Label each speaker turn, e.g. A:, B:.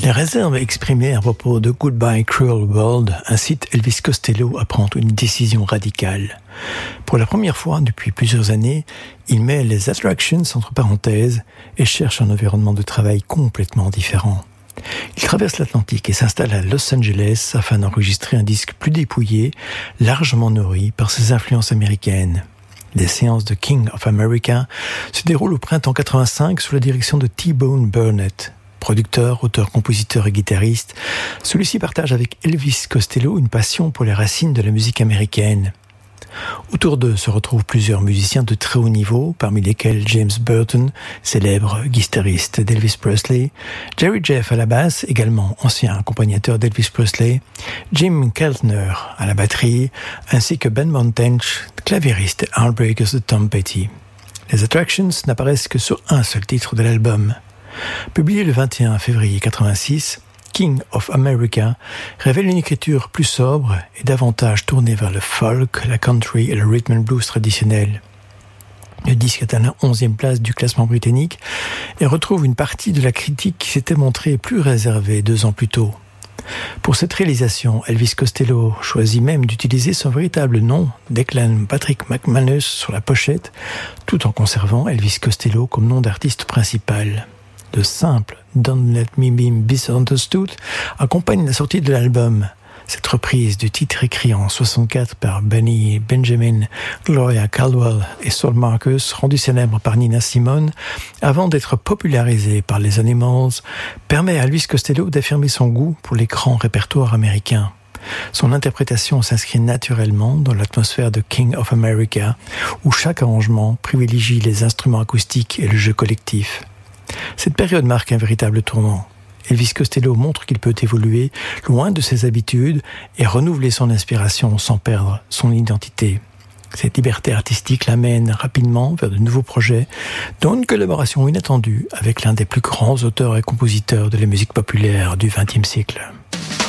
A: Les réserves exprimées à propos de Goodbye Cruel World incitent Elvis Costello à prendre une décision radicale. Pour la première fois depuis plusieurs années, il met les Attractions entre parenthèses et cherche un environnement de travail complètement différent. Il traverse l'Atlantique et s'installe à Los Angeles afin d'enregistrer un disque plus dépouillé, largement nourri par ses influences américaines. Les séances de King of America se déroulent au printemps 85 sous la direction de T-Bone Burnett. Producteur, auteur, compositeur et guitariste, celui-ci partage avec Elvis Costello une passion pour les racines de la musique américaine. Autour d'eux se retrouvent plusieurs musiciens de très haut niveau, parmi lesquels James Burton, célèbre guitariste d'Elvis Presley, Jerry Jeff à la basse, également ancien accompagnateur d'Elvis Presley, Jim Keltner à la batterie, ainsi que Ben Montench, claviériste et Heartbreakers de Tom Petty. Les Attractions n'apparaissent que sur un seul titre de l'album. Publié le 21 février 1986, King of America révèle une écriture plus sobre et davantage tournée vers le folk, la country et le rhythm and blues traditionnel. Le disque atteint la 11e place du classement britannique et retrouve une partie de la critique qui s'était montrée plus réservée 2 ans plus tôt. Pour cette réalisation, Elvis Costello choisit même d'utiliser son véritable nom, Declan Patrick McManus, sur la pochette, tout en conservant Elvis Costello comme nom d'artiste principal. Le simple Don't Let Me Be Misunderstood accompagne la sortie de l'album. Cette reprise du titre écrit en 1964 par Benny Benjamin, Gloria Caldwell et Saul Marcus, rendu célèbre par Nina Simone, avant d'être popularisé par les Animals, permet à Elvis Costello d'affirmer son goût pour les grands répertoires américains. Son interprétation s'inscrit naturellement dans l'atmosphère de King of America, où chaque arrangement privilégie les instruments acoustiques et le jeu collectif. Cette période marque un véritable tournant. Elvis Costello montre qu'il peut évoluer loin de ses habitudes et renouveler son inspiration sans perdre son identité. Cette liberté artistique l'amène rapidement vers de nouveaux projets, dont une collaboration inattendue avec l'un des plus grands auteurs et compositeurs de la musique populaire du XXe siècle.